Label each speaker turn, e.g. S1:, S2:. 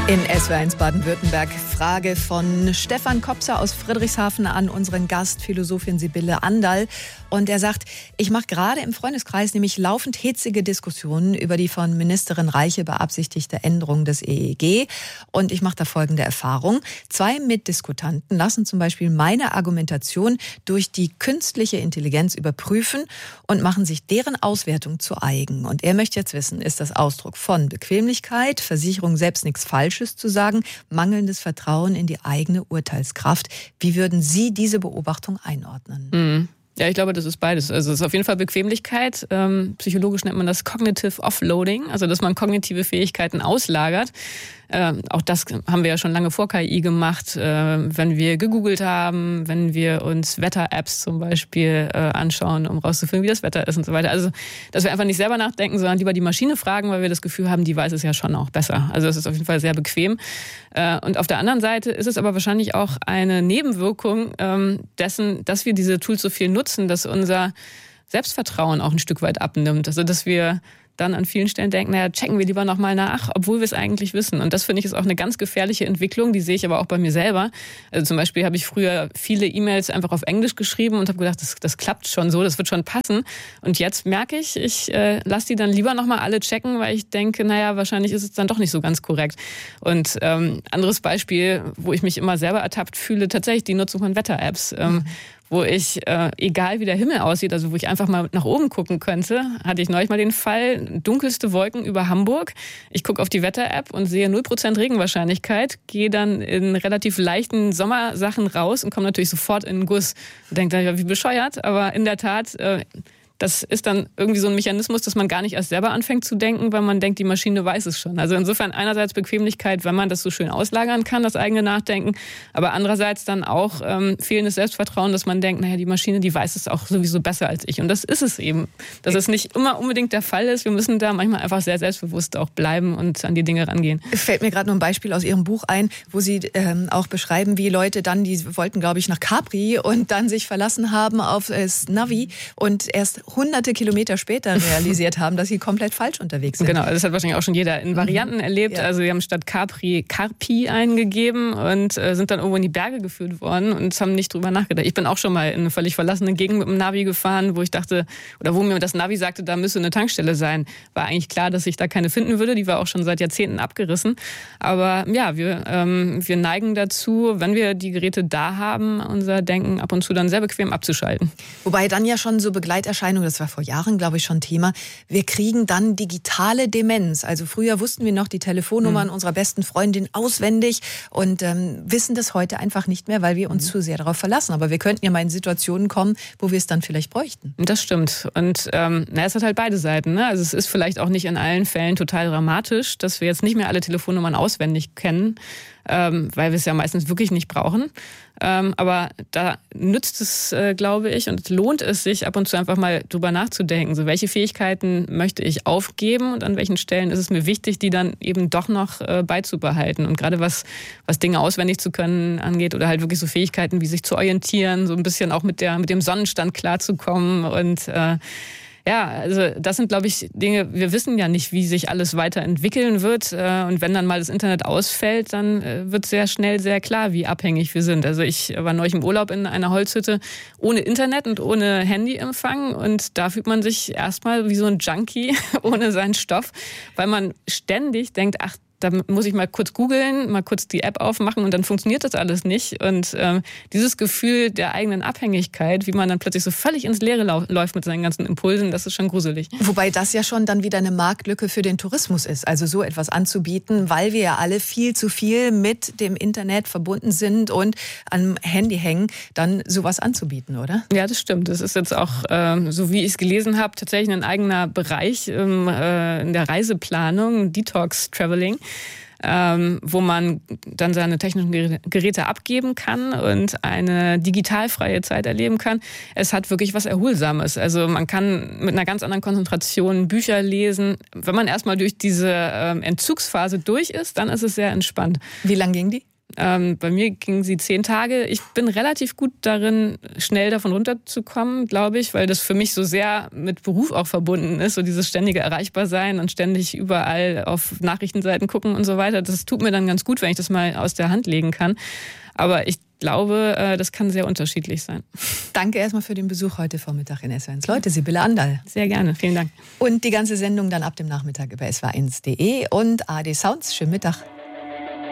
S1: In SWR1 Baden-Württemberg Frage von Stefan Kopser aus Friedrichshafen an unseren Gast, Philosophin Sibylle Anderl. Und er sagt, ich mache gerade im Freundeskreis nämlich laufend hitzige Diskussionen über die von Ministerin Reiche beabsichtigte Änderung des EEG. Und ich mache da folgende Erfahrung. 2 Mitdiskutanten lassen zum Beispiel meine Argumentation durch die künstliche Intelligenz überprüfen und machen sich deren Auswertung zu eigen. Und er möchte jetzt wissen, ist das Ausdruck von Bequemlichkeit, Versicherung, selbst nichts Falsches zu sagen, mangelndes Vertrauen in die eigene Urteilskraft. Wie würden Sie diese Beobachtung einordnen?
S2: Ja, ich glaube, das ist beides. Also es ist auf jeden Fall Bequemlichkeit. Psychologisch nennt man das Cognitive Offloading, also dass man kognitive Fähigkeiten auslagert. Auch das haben wir ja schon lange vor KI gemacht, wenn wir gegoogelt haben, wenn wir uns Wetter-Apps zum Beispiel anschauen, um rauszufinden, wie das Wetter ist und so weiter. Also, dass wir einfach nicht selber nachdenken, sondern lieber die Maschine fragen, weil wir das Gefühl haben, die weiß es ja schon auch besser. Also es ist auf jeden Fall sehr bequem. Und auf der anderen Seite ist es aber wahrscheinlich auch eine Nebenwirkung dessen, dass wir diese Tools so viel nutzen, dass unser Selbstvertrauen auch ein Stück weit abnimmt. Also dass wir dann an vielen Stellen denken, naja, checken wir lieber nochmal nach, obwohl wir es eigentlich wissen. Und das finde ich ist auch eine ganz gefährliche Entwicklung, die sehe ich aber auch bei mir selber. Also zum Beispiel habe ich früher viele E-Mails einfach auf Englisch geschrieben und habe gedacht, das klappt schon so, das wird schon passen. Und jetzt merke ich lasse die dann lieber nochmal alle checken, weil ich denke, naja, wahrscheinlich ist es dann doch nicht so ganz korrekt. Und anderes Beispiel, wo ich mich immer selber ertappt fühle, tatsächlich die Nutzung von Wetter-Apps. Wo ich, egal wie der Himmel aussieht, also wo ich einfach mal nach oben gucken könnte, hatte ich neulich mal den Fall, dunkelste Wolken über Hamburg. Ich gucke auf die Wetter-App und sehe 0% Regenwahrscheinlichkeit, gehe dann in relativ leichten Sommersachen raus und komme natürlich sofort in den Guss. Und denke, ja, wie bescheuert, aber in der Tat, das ist dann irgendwie so ein Mechanismus, dass man gar nicht erst selber anfängt zu denken, weil man denkt, die Maschine weiß es schon. Also insofern einerseits Bequemlichkeit, wenn man das so schön auslagern kann, das eigene Nachdenken, aber andererseits dann auch fehlendes Selbstvertrauen, dass man denkt, naja, die Maschine, die weiß es auch sowieso besser als ich. Und das ist es eben. Dass es nicht immer unbedingt der Fall ist. Wir müssen da manchmal einfach sehr selbstbewusst auch bleiben und an die Dinge rangehen.
S1: Es fällt mir gerade nur ein Beispiel aus Ihrem Buch ein, wo Sie auch beschreiben, wie Leute dann, die wollten, glaube ich, nach Capri und dann sich verlassen haben auf das Navi und erst hunderte Kilometer später realisiert haben, dass sie komplett falsch unterwegs sind.
S2: Genau, das hat wahrscheinlich auch schon jeder in Varianten erlebt. Ja. Also wir haben statt Capri Carpi eingegeben und sind dann irgendwo in die Berge geführt worden und haben nicht drüber nachgedacht. Ich bin auch schon mal in eine völlig verlassene Gegend mit dem Navi gefahren, wo ich dachte, oder wo mir das Navi sagte, da müsste eine Tankstelle sein. War eigentlich klar, dass ich da keine finden würde. Die war auch schon seit Jahrzehnten abgerissen. Aber ja, wir neigen dazu, wenn wir die Geräte da haben, unser Denken ab und zu dann sehr bequem abzuschalten.
S1: Wobei dann ja schon so Begleiterscheinungen, das war vor Jahren, glaube ich, schon Thema. Wir kriegen dann digitale Demenz. Also früher wussten wir noch die Telefonnummern unserer besten Freundin auswendig und wissen das heute einfach nicht mehr, weil wir uns zu sehr darauf verlassen. Aber wir könnten ja mal in Situationen kommen, wo wir es dann vielleicht bräuchten.
S2: Das stimmt. Und es hat halt beide Seiten. Ne? Also es ist vielleicht auch nicht in allen Fällen total dramatisch, dass wir jetzt nicht mehr alle Telefonnummern auswendig kennen, weil wir es ja meistens wirklich nicht brauchen. Aber da nützt es, glaube ich, und lohnt es sich ab und zu einfach mal drüber nachzudenken. So, welche Fähigkeiten möchte ich aufgeben und an welchen Stellen ist es mir wichtig, die dann eben doch noch beizubehalten. Und gerade was Dinge auswendig zu können angeht oder halt wirklich so Fähigkeiten wie sich zu orientieren, so ein bisschen auch mit dem Sonnenstand klarzukommen und ja, also das sind, glaube ich, Dinge, wir wissen ja nicht, wie sich alles weiterentwickeln wird. Und wenn dann mal das Internet ausfällt, dann wird sehr schnell sehr klar, wie abhängig wir sind. Also ich war neulich im Urlaub in einer Holzhütte ohne Internet und ohne Handyempfang. Und da fühlt man sich erstmal wie so ein Junkie ohne seinen Stoff, weil man ständig denkt, ach, da muss ich mal kurz googeln, mal kurz die App aufmachen und dann funktioniert das alles nicht. Und dieses Gefühl der eigenen Abhängigkeit, wie man dann plötzlich so völlig ins Leere läuft mit seinen ganzen Impulsen, das ist schon gruselig.
S1: Wobei das ja schon dann wieder eine Marktlücke für den Tourismus ist, also so etwas anzubieten, weil wir ja alle viel zu viel mit dem Internet verbunden sind und am Handy hängen, dann sowas anzubieten, oder?
S2: Ja, das stimmt. Das ist jetzt auch, so wie ich es gelesen habe, tatsächlich ein eigener Bereich in der Reiseplanung, Detox Traveling. Wo man dann seine technischen Geräte abgeben kann und eine digitalfreie Zeit erleben kann. Es hat wirklich was Erholsames. Also man kann mit einer ganz anderen Konzentration Bücher lesen. Wenn man erstmal durch diese Entzugsphase durch ist, dann ist es sehr entspannt.
S1: Wie lang ging die?
S2: Bei mir ging sie 10 Tage. Ich bin relativ gut darin, schnell davon runterzukommen, glaube ich, weil das für mich so sehr mit Beruf auch verbunden ist. So dieses ständige Erreichbarsein und ständig überall auf Nachrichtenseiten gucken und so weiter. Das tut mir dann ganz gut, wenn ich das mal aus der Hand legen kann. Aber ich glaube, das kann sehr unterschiedlich sein.
S1: Danke erstmal für den Besuch heute Vormittag in SWR1 Leute, Sibylle Anderl.
S2: Sehr gerne, vielen Dank.
S1: Und die ganze Sendung dann ab dem Nachmittag über swr1.de und ARD Sounds. Schönen Mittag.